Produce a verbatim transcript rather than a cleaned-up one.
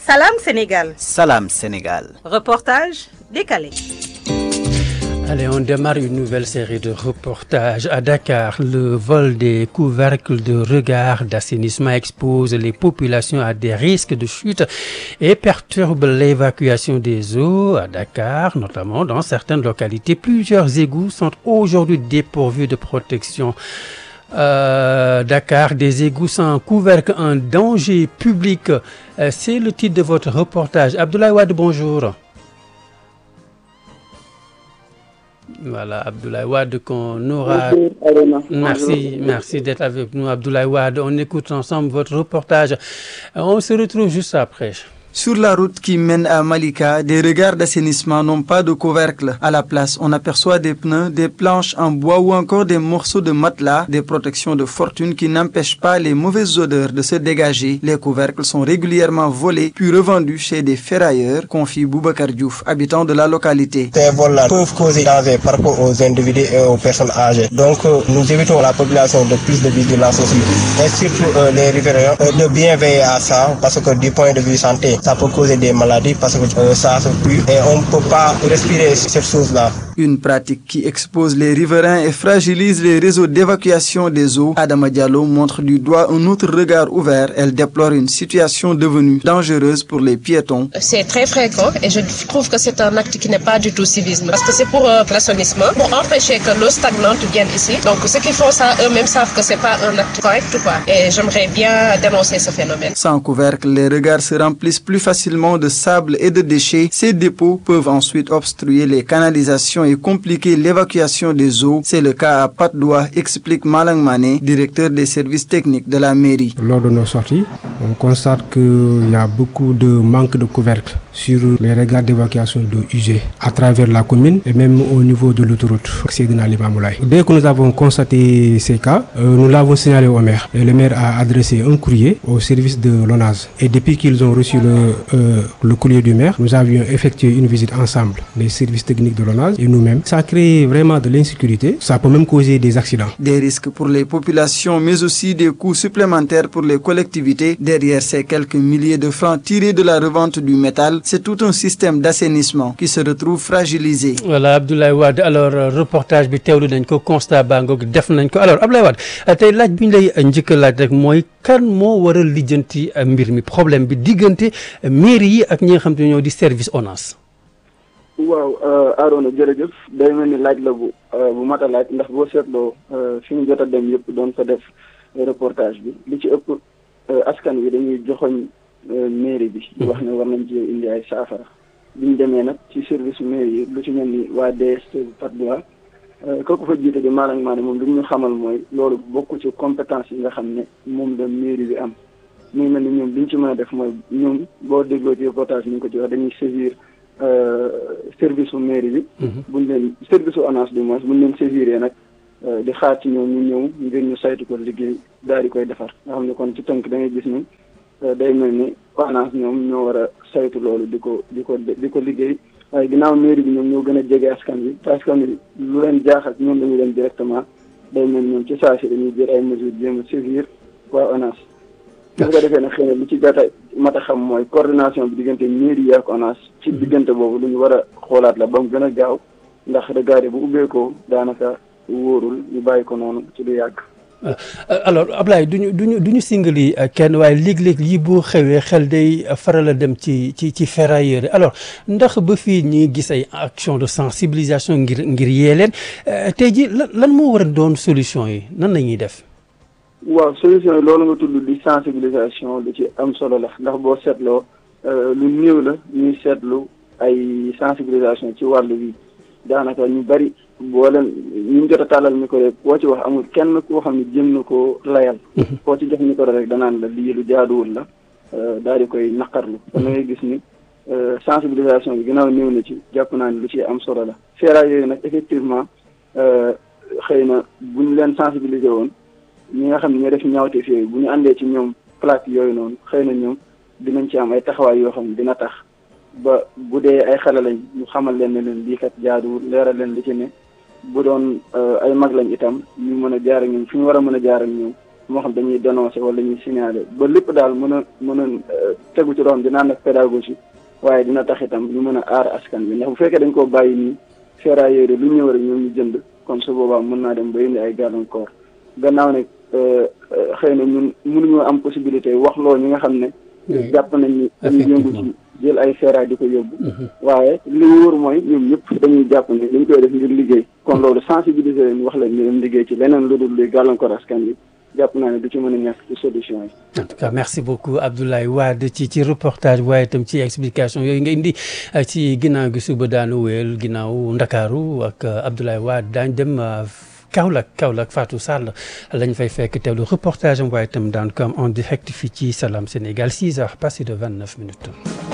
Salam Sénégal. Salam Sénégal. Reportage décalé. Allez, on démarre une nouvelle série de reportages à Dakar. Le vol des couvercles de regard d'assainissement expose les populations à des risques de chute et perturbe l'évacuation des eaux à Dakar, notamment dans certaines localités. Plusieurs égouts sont aujourd'hui dépourvus de protection. Euh, Dakar, des égouts sans couvercle, un danger public. Euh, c'est le titre de votre reportage. Abdoulaye Wade, bonjour. Voilà, Abdoulaye Wade qu'on aura... Merci, merci d'être avec nous, Abdoulaye Wade. On écoute ensemble votre reportage. On se retrouve juste après. Sur la route qui mène à Malika, des regards d'assainissement n'ont pas de couvercle. À la place, on aperçoit des pneus, des planches en bois ou encore des morceaux de matelas, des protections de fortune qui n'empêchent pas les mauvaises odeurs de se dégager. Les couvercles sont régulièrement volés puis revendus chez des ferrailleurs, confie Boubacar Diouf, habitant de la localité. Ces vols-là peuvent causer danger par rapport aux individus et aux personnes âgées. Donc, euh, nous évitons la population de plus de vigilance aussi. Et surtout euh, les riverains euh, de bien veiller à ça parce que du point de vue santé, ça peut causer des maladies parce que euh, ça se pue et on ne peut pas respirer cette chose-là. Une pratique qui expose les riverains et fragilise les réseaux d'évacuation des eaux. Adama Diallo montre du doigt un autre regard ouvert. Elle déplore une situation devenue dangereuse pour les piétons. C'est très fréquent et je trouve que c'est un acte qui n'est pas du tout civisme parce que c'est pour euh, l'assainissement, pour empêcher que l'eau stagnante vienne ici. Donc ceux qui font ça eux-mêmes savent que c'est pas un acte correct ou pas. Et j'aimerais bien dénoncer ce phénomène. Sans couvercle, les regards se remplissent plus facilement de sable et de déchets. Ces dépôts peuvent ensuite obstruer les canalisations et compliquer l'évacuation des eaux. C'est le cas à Patte-d'Oie, explique Malang Mané, directeur des services techniques de la mairie. Lors de nos sorties, on constate qu'il y a beaucoup de manque de couvercle sur les regards d'évacuation d'eau usée à travers la commune et même au niveau de l'autoroute Seydina Limamou Laye. Dès que nous avons constaté ces cas, euh, nous l'avons signalé au maire. Et le maire a adressé un courrier au service de l'ONAS. Et depuis qu'ils ont reçu le, euh, le courrier du maire, nous avions effectué une visite ensemble, les services techniques de l'ONAS et nous-mêmes. Ça crée vraiment de l'insécurité. Ça peut même causer des accidents. Des risques pour les populations, mais aussi des coûts supplémentaires pour les collectivités. Derrière ces quelques milliers de francs tirés de la revente du métal, c'est tout un système d'assainissement qui se retrouve fragilisé. Voilà, Abdoulaye Wade. Alors, reportage bi teewlu nañ ko, constat baa ngoog def nañ ko. Alors, Abdoulaye Wade, tey laaj bi ñu lay njëkk a laaj rek mooy kan moo war a lijjanti mbir mi problème bi diggante mairie yi ak ñi nga xam te ñoo di service ONAS. waaw Arona jërëjëf day mel ni laaj la bu bu mat a laaj ndax boo seetloo fi ñu jot a dem yëpp doon fa def reportage bi li ci ëpp askan wi dañuy joxoñ mairie bi di wax ne war nañ ci indi ay saafara bi ñu demee nag ci service mairie yi lu ci mel ni waa D S T Patte-d'Oie kooku fa jiite di Malang Mané moom li ñu xamal mooy loolu bokk ci compétence yi nga xam ne moom la mairie bi am muy mel ni ñoom li ñu ci mën a def mooy ñoom boo dégloo ci reportage ni ñu ko ci wax dañuy saisir service su mairie bi. buñ leen service su ONAS du moins buñ leen saisiree nag di xaar ci ñoom ñu ñëw ngir ñu saytu ko liggéey daal di koy defar nga xam ne kon ci tënk da ngay gis ni day mel ni ONAS ñoom ñoo war a saytu loolu di ko di ko di ko liggéey waaye ginnaaw mairie bi ñoom ñoo gën a jege askan bi te askan bi lu leen jaaxal ñoom dañuy dem directement day mel ñoom ci saa si dañuy jël ay mesures jéem a saisir waa ONAS. bu ko defee nag xëy na li ci gàtta mat a xam mooy coordination bi diggante mairie yi ak ONAS ci diggante boobu lu ñu war a xoolaat la ba mu gën a gaaw ndax regardé bu ubbeekoo daanaka wóorul ñu bàyyi ko noonu ci lu yàgg. alors Ablaye duñu duñu duñu singali kenn waaye léeg-léeg yi bu xewee xel day faral a dem ci ci ci ferrailleurs alors ndax ba fii ñi gis ay action de sensibilisation ngir ngir yee leen tey ji lan lan moo war a doon solution yi nan la ñuy def. waaw solution yi loolu nga tudd di sensibilisation lu ci am solo la ndax boo seetloo lu néew la ñuy seetlu ay sensibilisation ci wàllu bi daanaka ñu bari boo leen ñu jot a tàllal micro rek koo ci wax amul kenn koo xam ne jëm na koo layal. koo ci jox micro rek danaan la lii lu jaaduwul la daal di koy naqarlu. kon da ngay gis ni sensibilisation bi ginnaaw néew na ci jàpp naa ni lu ci am solo la. feeraay yooyu nag effectivement xëy na bu ñu leen sensibiliser woon. ñi nga xam ne ñoo def ñaawteef yooyu bu ñu àndee ci ñoom plaque yooyu noonu xëy na ñoom dinañ ci am ay taxawaay yoo xam ne dina tax ba bu dee ay xale lañ ñu xamal leen ne leen lii kat jaaduwul leeral leen li ci ne bu doon ay mag lañ itam ñu mën a jaar ak ñoom fi ñu war a mën a jaar ak ñoom moo xam dañuy dénoncer wala ñuy signaler ba lépp daal mën a mën a tegu ci doon dina ànd ak pédagogie waaye dina tax itam ñu mën a aar askan bi ndax bu fekkee dañ koo bàyyi nii ferrailleurs yi lu ñëw rek ñoom ñu jënd kon su boobaa mën naa dem ba indi ay gàllankoor gannaaw ne xëy na ñun mënuñoo am possibilité wax loo ñi nga xam ne jàpp nañ ni dañuy yëngu ci jël ay ferraille di ko yóbbu waaye li wóor mooy ñoom ñëpp dañuy jàpp ne dañ koy def ngir liggéey kon loolu sensibiliser leen wax leen ñu dem liggéey ci leneen lu dul luy gàllankoor askan bi jàpp naa ne du ci mën a ñàkk ci solution yi. En tout cas merci beaucoup Abdoulaye Wade ci ci reportage waaye itam ci explication yooyu nga indi ci ginnaaw gi suba daanu wéyal ginnaaw Ndakaaru ak Abdoulaye Wade daañu dem Kaolack Kaolack Fatou Sall lañ fay fekk teewlu reportage am waaye itam daan ko am en direct fii ci Salam Sénégal six heures passées de vingt-neuf minutes.